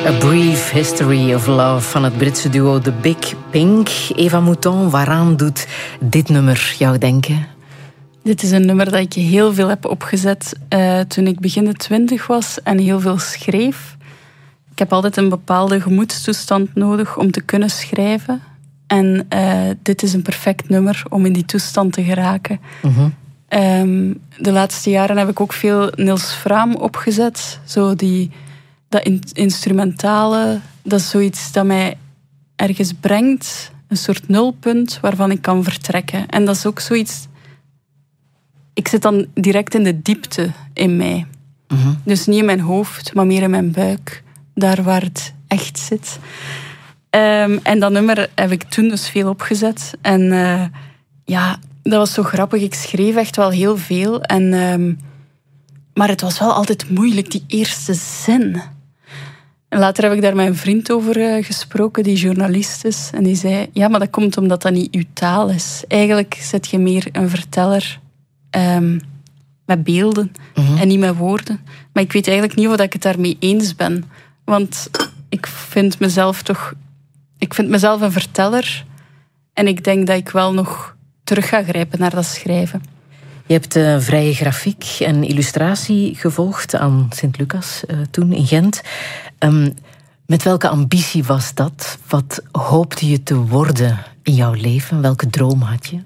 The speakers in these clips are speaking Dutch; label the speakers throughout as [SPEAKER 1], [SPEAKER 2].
[SPEAKER 1] A Brief History of Love van het Britse duo The Big Pink. Eva Mouton, waaraan doet dit nummer jou denken?
[SPEAKER 2] Dit is een nummer dat ik heel veel heb opgezet toen ik begin de 20 was en heel veel schreef. Ik heb altijd een bepaalde gemoedstoestand nodig om te kunnen schrijven. En dit is een perfect nummer om in die toestand te geraken. Mm-hmm. De laatste jaren heb ik ook veel Nils Fraam opgezet. Zo dat instrumentale, dat is zoiets dat mij ergens brengt. Een soort nulpunt waarvan ik kan vertrekken. En dat is ook zoiets... Ik zit dan direct in de diepte in mij. Mm-hmm. Dus niet in mijn hoofd, maar meer in mijn buik. Daar waar het echt zit. En dat nummer heb ik toen dus veel opgezet. En dat was zo grappig. Ik schreef echt wel heel veel. Maar het was wel altijd moeilijk, die eerste zin. En later heb ik daar met een vriend over gesproken, die journalist is. En die zei, ja, maar dat komt omdat dat niet uw taal is. Eigenlijk zet je meer een verteller met beelden en niet met woorden. Maar ik weet eigenlijk niet of ik het daarmee eens ben. Want ik vind mezelf een verteller. En ik denk dat ik wel nog terug ga grijpen naar dat schrijven.
[SPEAKER 1] Je hebt vrije grafiek en illustratie gevolgd aan Sint-Lucas toen in Gent. Met welke ambitie was dat? Wat hoopte je te worden in jouw leven? Welke droom had je?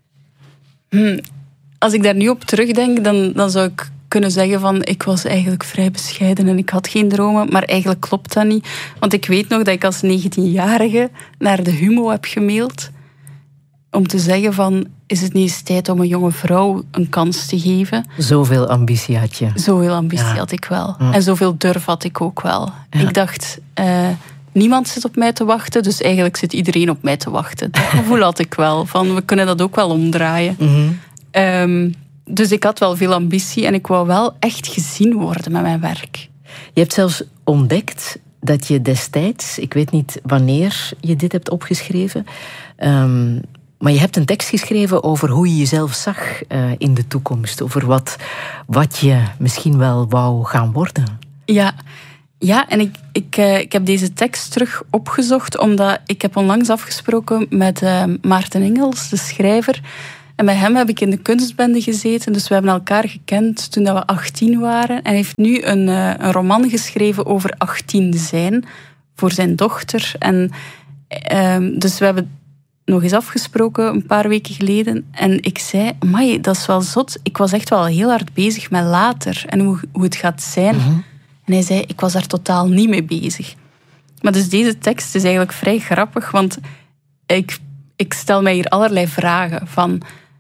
[SPEAKER 2] Als ik daar nu op terugdenk, dan zou ik kunnen zeggen van ik was eigenlijk vrij bescheiden en ik had geen dromen, maar eigenlijk klopt dat niet. Want ik weet nog dat ik als 19-jarige naar de Humo heb gemaild om te zeggen van, is het niet eens tijd om een jonge vrouw een kans te geven?
[SPEAKER 1] Zoveel ambitie had je.
[SPEAKER 2] Zoveel ambitie had ik wel. Ja. En zoveel durf had ik ook wel. Ja. Ik dacht, niemand zit op mij te wachten, dus eigenlijk zit iedereen op mij te wachten. Dat gevoel had ik wel, van we kunnen dat ook wel omdraaien. Mm-hmm. Dus ik had wel veel ambitie en ik wou wel echt gezien worden met mijn werk.
[SPEAKER 1] Je hebt zelfs ontdekt dat je destijds, ik weet niet wanneer je dit hebt opgeschreven, maar je hebt een tekst geschreven over hoe je jezelf zag in de toekomst. Over wat je misschien wel wou gaan worden.
[SPEAKER 2] Ja, en ik heb deze tekst terug opgezocht omdat ik heb onlangs afgesproken met Maarten Engels, de schrijver. En met hem heb ik in de kunstbende gezeten. Dus we hebben elkaar gekend toen we 18 waren. En hij heeft nu een roman geschreven over 18 zijn. Voor zijn dochter. En dus we hebben nog eens afgesproken een paar weken geleden. En ik zei, amai, dat is wel zot. Ik was echt wel heel hard bezig met later. En hoe het gaat zijn. Mm-hmm. En hij zei, ik was daar totaal niet mee bezig. Maar dus deze tekst is eigenlijk vrij grappig. Want ik stel mij hier allerlei vragen van...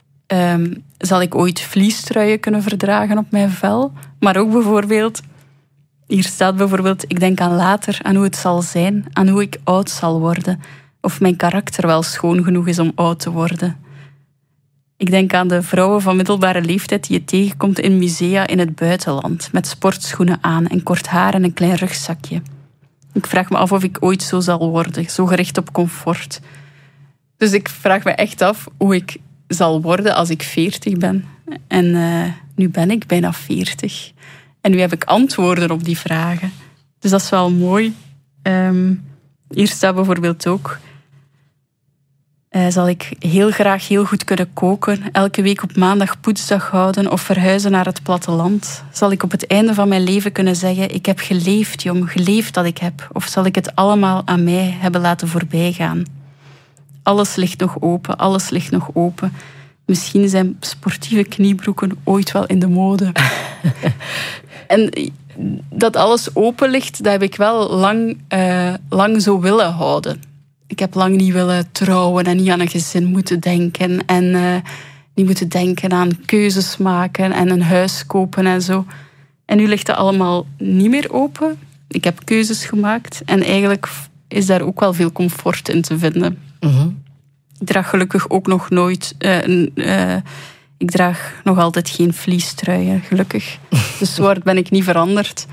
[SPEAKER 2] zal ik ooit vliestruien kunnen verdragen op mijn vel? Maar ook bijvoorbeeld... Hier staat bijvoorbeeld... Ik denk aan later, aan hoe het zal zijn. Aan hoe ik oud zal worden. Of mijn karakter wel schoon genoeg is om oud te worden. Ik denk aan de vrouwen van middelbare leeftijd die je tegenkomt in musea in het buitenland. Met sportschoenen aan en kort haar en een klein rugzakje. Ik vraag me af of ik ooit zo zal worden. Zo gericht op comfort. Dus ik vraag me echt af hoe ik zal worden als ik 40 ben. En nu ben ik bijna 40. En nu heb ik antwoorden op die vragen. Dus dat is wel mooi. Hier staat bijvoorbeeld ook... zal ik heel graag heel goed kunnen koken, elke week op maandag poetsdag houden of verhuizen naar het platteland? Zal ik op het einde van mijn leven kunnen zeggen, ik heb geleefd, jong, geleefd dat ik heb? Of zal ik het allemaal aan mij hebben laten voorbijgaan? Alles ligt nog open, alles ligt nog open. Misschien zijn sportieve kniebroeken ooit wel in de mode. En dat alles open ligt, dat heb ik wel lang zo willen houden. Ik heb lang niet willen trouwen en niet aan een gezin moeten denken. En niet moeten denken aan keuzes maken en een huis kopen en zo. En nu ligt dat allemaal niet meer open. Ik heb keuzes gemaakt en eigenlijk is daar ook wel veel comfort in te vinden. Mm-hmm. Ik draag gelukkig ook nog nooit... ik draag nog altijd geen vliestruien, gelukkig. Dus zo hard ben ik niet veranderd.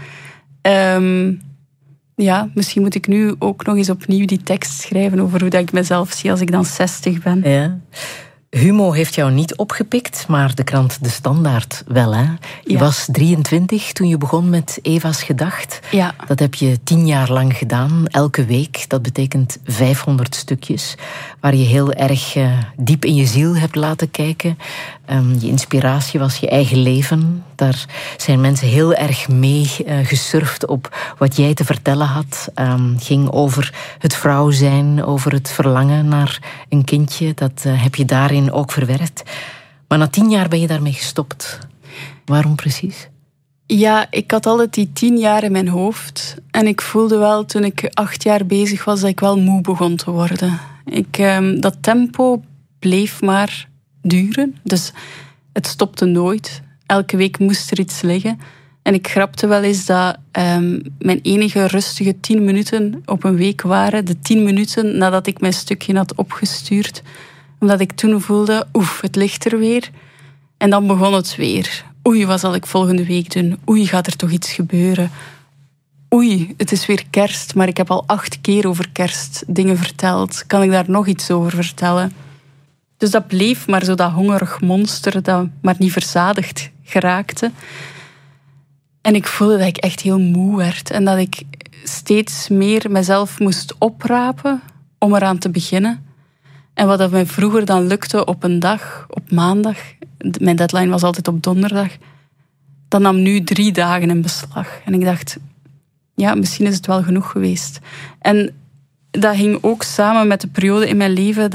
[SPEAKER 2] Ja, misschien moet ik nu ook nog eens opnieuw die tekst schrijven over hoe dat ik mezelf zie als ik dan 60 ben.
[SPEAKER 1] Ja. Humo heeft jou niet opgepikt, maar de krant De Standaard wel, hè? Je was 23 toen je begon met Eva's Gedacht.
[SPEAKER 2] Ja.
[SPEAKER 1] Dat heb je 10 jaar lang gedaan, elke week. Dat betekent 500 stukjes, waar je heel erg diep in je ziel hebt laten kijken. Je inspiratie was je eigen leven. Daar zijn mensen heel erg mee gesurfd op wat jij te vertellen had. Ging over het vrouw zijn, over het verlangen naar een kindje. Dat heb je daarin ook verwerkt. Maar na 10 jaar ben je daarmee gestopt. Waarom precies?
[SPEAKER 2] Ja, ik had altijd die 10 jaar in mijn hoofd. En ik voelde wel, toen ik 8 jaar bezig was, dat ik wel moe begon te worden. Dat tempo bleef maar duren. Dus het stopte nooit. Elke week moest er iets liggen. En ik grapte wel eens dat mijn enige rustige 10 minuten op een week waren. De 10 minuten nadat ik mijn stukje had opgestuurd. Omdat ik toen voelde, het ligt er weer. En dan begon het weer. Oei, wat zal ik volgende week doen? Oei, gaat er toch iets gebeuren? Oei, het is weer kerst, maar ik heb al 8 keer over kerst dingen verteld. Kan ik daar nog iets over vertellen? Dus dat bleef maar zo dat hongerig monster dat maar niet verzadigd geraakte. En ik voelde dat ik echt heel moe werd. En dat ik steeds meer mezelf moest oprapen om eraan te beginnen. En wat dat mij vroeger dan lukte op een dag, op maandag, mijn deadline was altijd op donderdag, dat nam nu 3 dagen in beslag. En ik dacht, ja, misschien is het wel genoeg geweest. En dat ging ook samen met de periode in mijn leven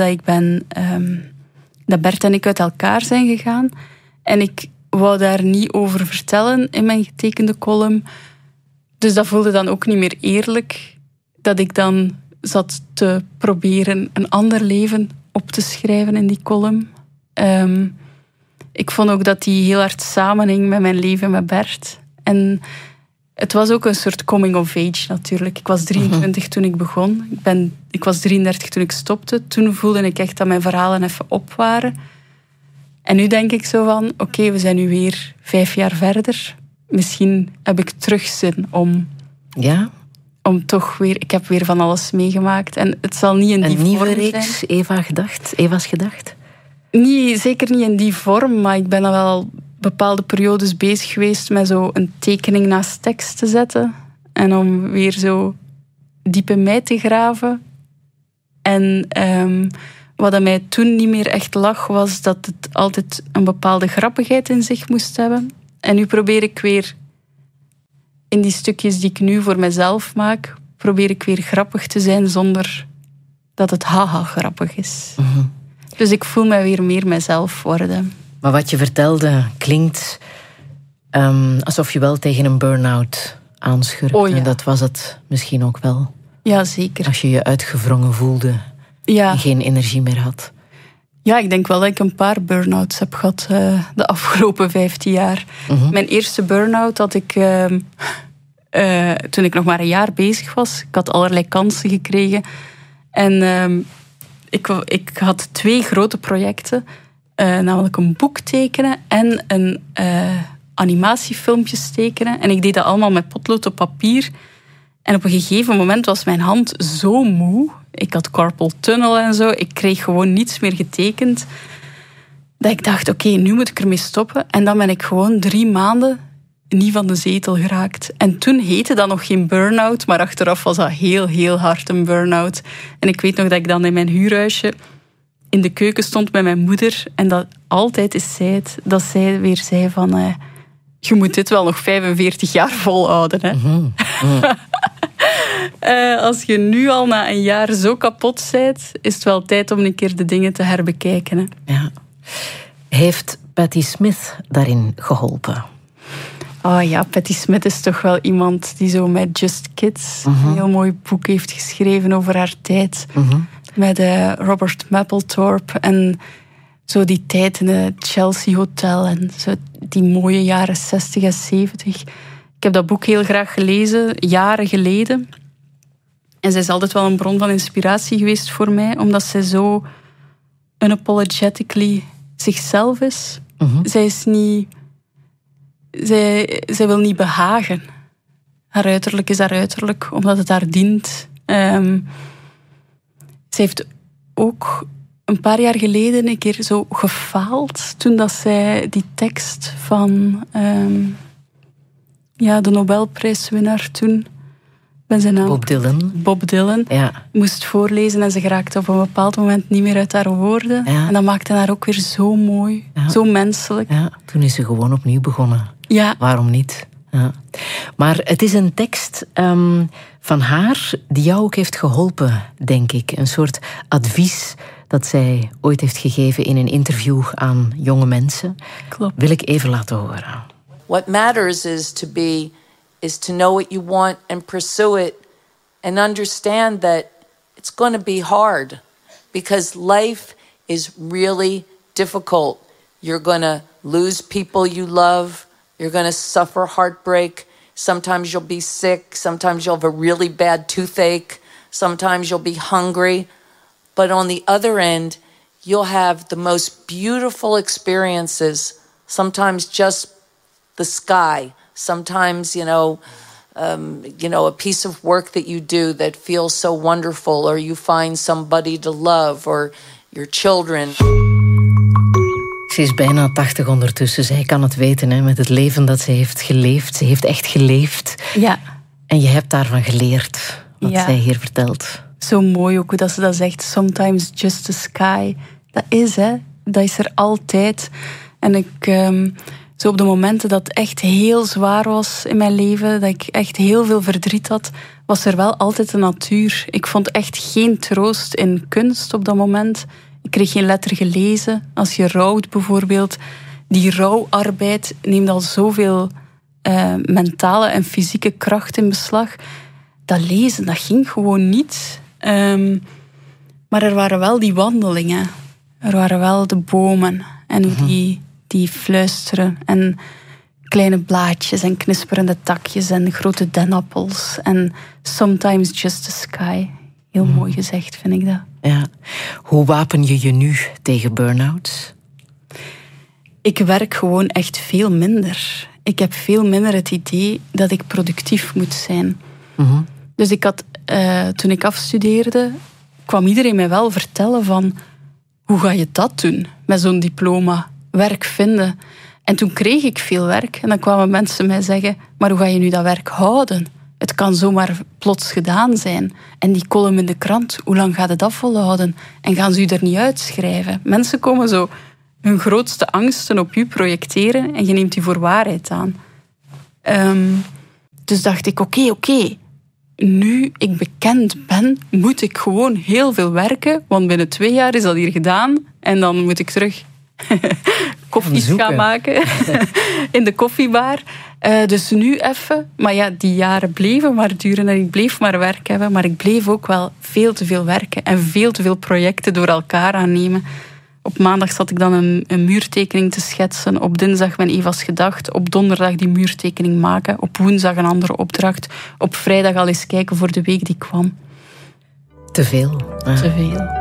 [SPEAKER 2] dat Bert en ik uit elkaar zijn gegaan. En ik wou daar niet over vertellen in mijn getekende column. Dus dat voelde dan ook niet meer eerlijk. Dat ik dan zat te proberen een ander leven op te schrijven in die column. Ik vond ook dat die heel hard samenhing met mijn leven met Bert. En het was ook een soort coming of age natuurlijk. Ik was 23 toen ik begon. Ik was 33 toen ik stopte. Toen voelde ik echt dat mijn verhalen even op waren. En nu denk ik zo van, oké, we zijn nu weer 5 jaar verder. Misschien heb ik terug zin om...
[SPEAKER 1] Ja?
[SPEAKER 2] Om toch weer... Ik heb weer van alles meegemaakt. En het zal niet in die vorm zijn.
[SPEAKER 1] Een nieuwe reeks, Eva's Gedacht?
[SPEAKER 2] Zeker niet in die vorm, maar ik ben al wel bepaalde periodes bezig geweest met zo een tekening naast tekst te zetten. En om weer zo diep in mij te graven. En wat aan mij toen niet meer echt lag, was dat het altijd een bepaalde grappigheid in zich moest hebben. En nu probeer ik weer, in die stukjes die ik nu voor mezelf maak, probeer ik weer grappig te zijn zonder dat het haha grappig is. Mm-hmm. Dus ik voel mij weer meer mezelf worden.
[SPEAKER 1] Maar wat je vertelde klinkt alsof je wel tegen een burn-out aanschurkte.
[SPEAKER 2] Oh, ja.
[SPEAKER 1] Dat was het misschien ook wel.
[SPEAKER 2] Ja, zeker.
[SPEAKER 1] Als je je uitgewrongen voelde en geen energie meer had.
[SPEAKER 2] Ja, ik denk wel dat ik een paar burn-outs heb gehad de afgelopen 15 jaar. Mm-hmm. Mijn eerste burn-out had ik toen ik nog maar een jaar bezig was. Ik had allerlei kansen gekregen. En ik had 2 grote projecten. Namelijk een boek tekenen en een animatiefilmpjes tekenen. En ik deed dat allemaal met potlood op papier. En op een gegeven moment was mijn hand zo moe. Ik had carpal tunnel en zo. Ik kreeg gewoon niets meer getekend. Dat ik dacht, oké, nu moet ik ermee stoppen. En dan ben ik gewoon 3 maanden niet van de zetel geraakt. En toen heette dat nog geen burn-out, maar achteraf was dat heel, heel hard een burn-out. En ik weet nog dat ik dan in mijn huurhuisje in de keuken stond met mijn moeder. En dat altijd is dat zij weer zei van... je moet dit wel nog 45 jaar volhouden. Hè? Mm-hmm. Als je nu al na een jaar zo kapot bent, is het wel tijd om een keer de dingen te herbekijken. Hè?
[SPEAKER 1] Ja. Heeft Patti Smith daarin geholpen?
[SPEAKER 2] Oh ja, Patti Smith is toch wel iemand die zo met Just Kids een heel mooi boek heeft geschreven over haar tijd. Mm-hmm. Met Robert Mapplethorpe en zo die tijd in het Chelsea Hotel en zo die mooie jaren 60 en 70. Ik heb dat boek heel graag gelezen, jaren geleden. En zij is altijd wel een bron van inspiratie geweest voor mij, omdat zij zo unapologetically zichzelf is. Mm-hmm. Zij is niet... Zij wil niet behagen. Haar uiterlijk is haar uiterlijk, omdat het haar dient. Zij heeft ook een paar jaar geleden een keer zo gefaald toen dat zij die tekst van de Nobelprijswinnaar toen, ben zijn naam, Bob Dylan moest voorlezen en ze geraakte op een bepaald moment niet meer uit haar woorden. Ja. En dat maakte haar ook weer zo mooi, zo menselijk.
[SPEAKER 1] Ja, toen is ze gewoon opnieuw begonnen.
[SPEAKER 2] Ja.
[SPEAKER 1] Waarom niet? Ja. Maar het is een tekst van haar die jou ook heeft geholpen, denk ik. Een soort advies dat zij ooit heeft gegeven in een interview aan jonge mensen.
[SPEAKER 2] Klopt.
[SPEAKER 1] Wil ik even laten horen.
[SPEAKER 3] What matters is to know what you want and pursue it and understand that it's going to be hard because life is really difficult. You're going to lose people you love. You're going to suffer heartbreak. Sometimes you'll be sick. Sometimes you'll have a really bad toothache. Sometimes you'll be hungry. But on the other end, you'll have the most beautiful experiences. Sometimes just the sky. Sometimes, a piece of work that you do that feels so wonderful, or you find somebody to love, or your children.
[SPEAKER 1] Ze is bijna 80 ondertussen. Zij kan het weten, hè, met het leven dat ze heeft geleefd. Ze heeft echt geleefd.
[SPEAKER 2] Ja.
[SPEAKER 1] En je hebt daarvan geleerd, wat zij hier vertelt.
[SPEAKER 2] Zo mooi ook hoe dat ze dat zegt. Sometimes just the sky. Dat is er altijd. En ik... Zo op de momenten dat het echt heel zwaar was in mijn leven, dat ik echt heel veel verdriet had, was er wel altijd de natuur. Ik vond echt geen troost in kunst op dat moment. Ik kreeg geen letter gelezen. Als je rouwt bijvoorbeeld, die rouwarbeid neemt al zoveel mentale en fysieke kracht in beslag. Dat lezen, dat ging gewoon niet. Maar er waren wel die wandelingen. Er waren wel de bomen en hoe die fluisteren en kleine blaadjes en knisperende takjes en grote denappels en sometimes just the sky. Heel mooi gezegd, vind ik dat.
[SPEAKER 1] Ja. Hoe wapen je je nu tegen burn-outs?
[SPEAKER 2] Ik werk gewoon echt veel minder. Ik heb veel minder het idee dat ik productief moet zijn. Mm-hmm. Dus ik had, toen ik afstudeerde, kwam iedereen mij wel vertellen van hoe ga je dat doen met zo'n diploma? Werk vinden. En toen kreeg ik veel werk. En dan kwamen mensen mij zeggen, maar hoe ga je nu dat werk houden? Het kan zomaar plots gedaan zijn. En die column in de krant, hoe lang gaat het dat volhouden? En gaan ze u er niet uitschrijven? Mensen komen zo hun grootste angsten op u projecteren en je neemt die voor waarheid aan. Dus dacht ik, oké. Nu ik bekend ben, moet ik gewoon heel veel werken, want binnen 2 jaar is dat hier gedaan en dan moet ik terug koffies gaan maken in de koffiebar. Dus nu even. Maar ja, die jaren bleven maar duren en ik bleef maar werk hebben. Maar ik bleef ook wel veel te veel werken en veel te veel projecten door elkaar aannemen. Op maandag zat ik dan een muurtekening te schetsen. Op dinsdag mijn Eva's gedacht. Op donderdag die muurtekening maken. Op woensdag een andere opdracht. Op vrijdag al eens kijken voor de week die kwam.
[SPEAKER 1] Te veel.
[SPEAKER 2] Te veel.